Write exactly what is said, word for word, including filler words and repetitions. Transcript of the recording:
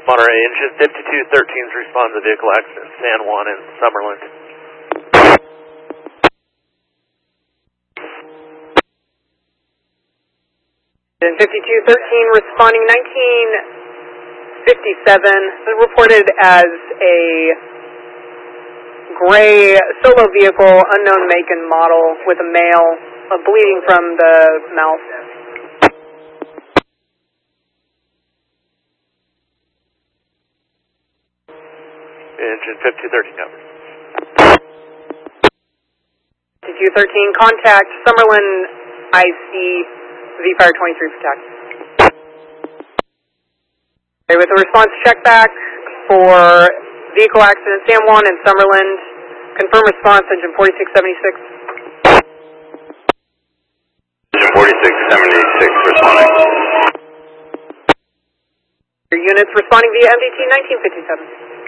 Monterey, engine fifty-two thirteen is responding to the vehicle accident in San Juan and Summerlin. Engine fifty-two thirteen responding nineteen fifty-seven, reported as a gray solo vehicle, unknown make and model, with a male uh, bleeding from the mouth. Engine fifty-two thirteen, over. fifty-two thirteen, contact Summerlin I C, V-Fire twenty-three for taxi. Okay, with a response check back for vehicle accident San Juan and Summerlin, confirm response, engine forty-six seventy-six. Engine forty-six seventy-six responding. Your units responding via M D T nineteen fifty-seven.